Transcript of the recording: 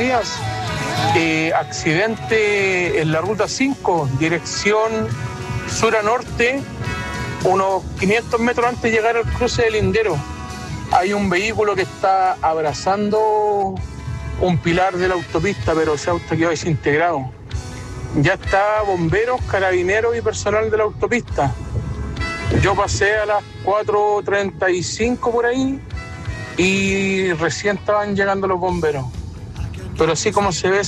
días, accidente en la ruta 5, dirección sur a norte, unos 500 metros antes de llegar al cruce del Lindero. Hay un vehículo que está abrazando un pilar de la autopista, pero ese auto quedó desintegrado. Ya está bomberos, carabineros y personal de la autopista. Yo pasé a las 4:35 por ahí y recién estaban llegando los bomberos. Pero así como se ve,